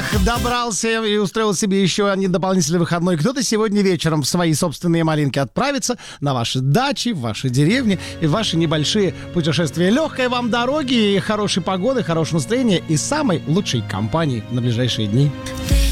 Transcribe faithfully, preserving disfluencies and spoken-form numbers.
отдых, добрался и устроил себе еще один дополнительный выходной. Кто-то сегодня вечером в свои собственные малинки отправится на ваши дачи, в ваши деревни и в ваши небольшие путешествия. Легкой вам дороги, хорошей погоды, хорошего настроения и самой лучшей компании на ближайшие дни. Ты